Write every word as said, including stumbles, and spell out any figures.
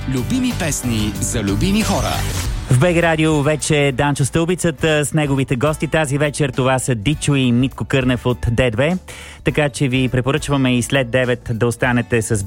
Любими песни за любими хора. В БГ Радио вече Данчо Стълбицата с неговите гости тази вечер. Това са Дичо и Митко Кърнев от Д две. Така че ви препоръчваме и след девет да останете с